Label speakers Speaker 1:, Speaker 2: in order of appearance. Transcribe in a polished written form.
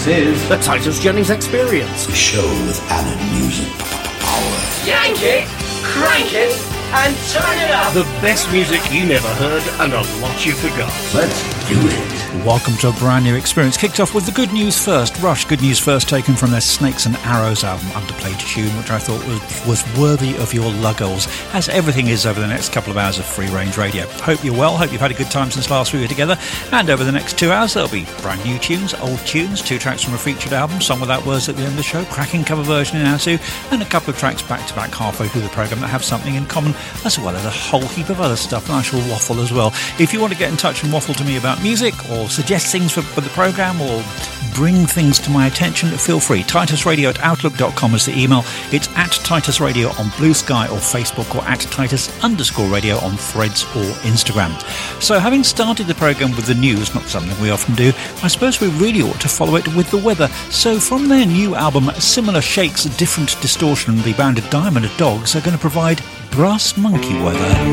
Speaker 1: is the Titus Jennings Experience.
Speaker 2: The show with added music power.
Speaker 3: Yank it, crank it, and turn it up.
Speaker 1: The best music you never heard and a lot you forgot.
Speaker 2: Let's do it.
Speaker 4: Welcome to a brand new experience. Kicked off with the Good News First. Rush, Good News First, taken from their Snakes and Arrows album, Underplayed tune, which I thought was worthy of your luggles, as everything is over the next couple of hours of free-range radio. Hope you're well, hope you've had a good time since last we were together, and over the next 2 hours there'll be brand new tunes, old tunes, 2 tracks from a featured album, Song Without Words at the end of the show, cracking cover version in hour 2, and a couple of tracks back-to-back halfway through the programme that have something in common, as well as a whole heap of other stuff, and I shall waffle as well. If you want to get in touch and waffle to me about music, or suggest things for the programme, or bring things to my attention, feel free. TitusRadio@outlook.com is the email. It's at Titus Radio on Blue Sky or Facebook, or at Titus_Radio on Threads or Instagram. So having started the programme with the news, not something we often do, I suppose we really ought to follow it with the weather. So from their new album, Similar Shakes, Different Distortion, the band Diamond Dogs are going to provide Brass Monkey weather.